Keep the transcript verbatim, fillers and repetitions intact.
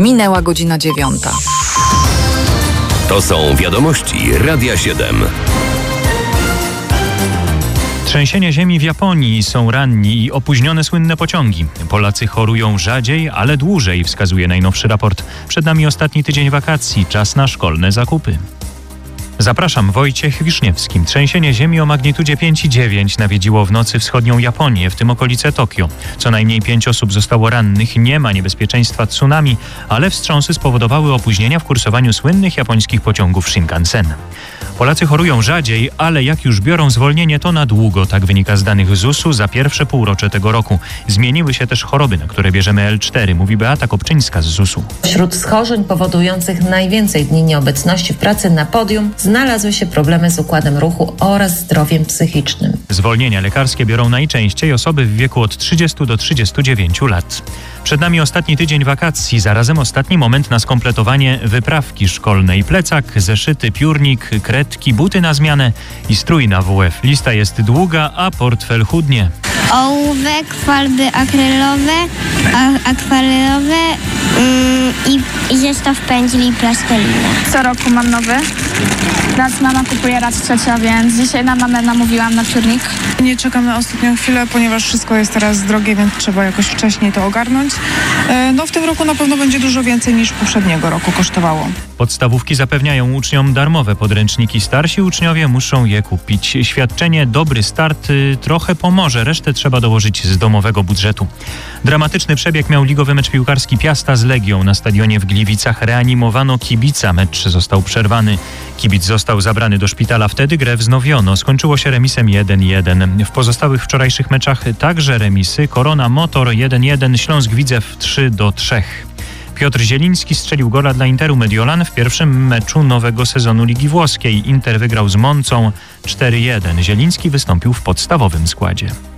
Minęła godzina dziewiąta. To są wiadomości Radia siedem. Trzęsienie ziemi w Japonii, są ranni i opóźnione słynne pociągi. Polacy chorują rzadziej, ale dłużej, wskazuje najnowszy raport. Przed nami ostatni tydzień wakacji, czas na szkolne zakupy. Zapraszam, Wojciech Wiszniewski. Trzęsienie ziemi o magnitudzie pięć i dziewięć nawiedziło w nocy wschodnią Japonię, w tym okolice Tokio. Co najmniej pięć osób zostało rannych, nie ma niebezpieczeństwa tsunami, ale wstrząsy spowodowały opóźnienia w kursowaniu słynnych japońskich pociągów Shinkansen. Polacy chorują rzadziej, ale jak już biorą zwolnienie, to na długo, tak wynika z danych zusu za pierwsze półrocze tego roku. Zmieniły się też choroby, na które bierzemy el cztery, mówi Beata Kopczyńska z zusu. Wśród schorzeń powodujących najwięcej dni nieobecności w pracy na podium znalazły się problemy z układem ruchu oraz zdrowiem psychicznym. Zwolnienia lekarskie biorą najczęściej osoby w wieku od trzydziestu do trzydziestu dziewięciu lat. Przed nami ostatni tydzień wakacji, zarazem ostatni moment na skompletowanie wyprawki szkolnej. Plecak, zeszyty, piórnik, kredki, buty na zmianę i strój na W F. Lista jest długa, a portfel chudnie. Ołówek, farby akrylowe, a, akwarelowe mm, i, i zestaw pędzli i plastelina. Co roku mam nowy. Raz mama kupuje, raz ciocia, więc dzisiaj na mamę namówiłam na piórnik. Nie czekam na ostatnią chwilę, ponieważ wszystko jest teraz drogie, więc trzeba jakoś wcześniej to ogarnąć. No w tym roku na pewno będzie dużo więcej niż poprzedniego roku kosztowało. Podstawówki zapewniają uczniom darmowe podręczniki. Starsi uczniowie muszą je kupić. Świadczenie Dobry Start trochę pomoże, resztę trzeba dołożyć z domowego budżetu. Dramatyczny przebieg miał ligowy mecz piłkarski Piasta z Legią. Na stadionie w Gliwicach reanimowano kibica. Mecz został przerwany. Kibic został zabrany do szpitala. Wtedy grę wznowiono. Skończyło się remisem jeden jeden. W pozostałych wczorajszych meczach także remisy. Korona Motor jeden jeden, Śląsk Widzew trzy do trzech. Piotr Zieliński strzelił gola dla Interu Mediolan w pierwszym meczu nowego sezonu Ligi Włoskiej. Inter wygrał z Moncą cztery jeden. Zieliński wystąpił w podstawowym składzie.